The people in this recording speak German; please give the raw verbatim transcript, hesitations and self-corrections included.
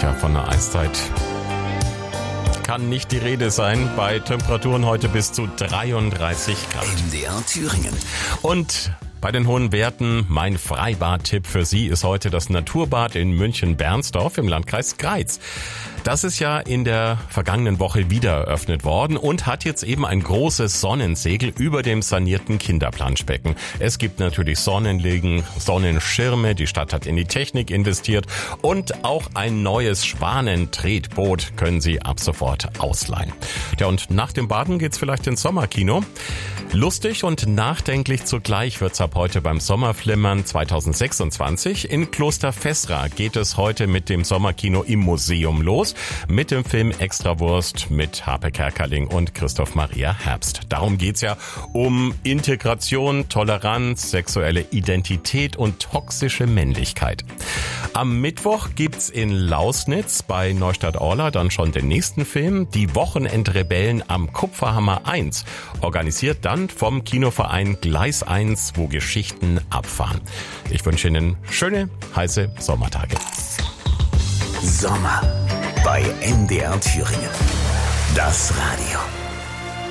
Tja, von einer Eiszeit kann nicht die Rede sein. Bei Temperaturen heute bis zu dreiunddreißig Grad. M D R Thüringen. Und bei den hohen Werten, mein Freibad-Tipp für Sie ist heute das Naturbad in München-Bernsdorf im Landkreis Greiz. Das ist ja in der vergangenen Woche wieder eröffnet worden und hat jetzt eben ein großes Sonnensegel über dem sanierten Kinderplanschbecken. Es gibt natürlich Sonnenliegen, Sonnenschirme, die Stadt hat in die Technik investiert und auch ein neues Schwanentretboot können Sie ab sofort ausleihen. Ja, und nach dem Baden geht's vielleicht ins Sommerkino. Lustig und nachdenklich zugleich wird's ab heute beim Sommerflimmern zweitausendsechsundzwanzig. In Kloster Fessra geht es heute mit dem Sommerkino im Museum los, mit dem Film Extrawurst mit Harpe Kerkeling und Christoph Maria Herbst. Darum geht's ja um Integration, Toleranz, sexuelle Identität und toxische Männlichkeit. Am Mittwoch gibt's in Lausnitz bei Neustadt-Orla dann schon den nächsten Film, Die Wochenendrebellen am Kupferhammer eins, organisiert dann vom Kinoverein Gleis eins, wo Geschichten abfahren. Ich wünsche Ihnen schöne, heiße Sommertage. Sommer bei M D R Thüringen. Das Radio.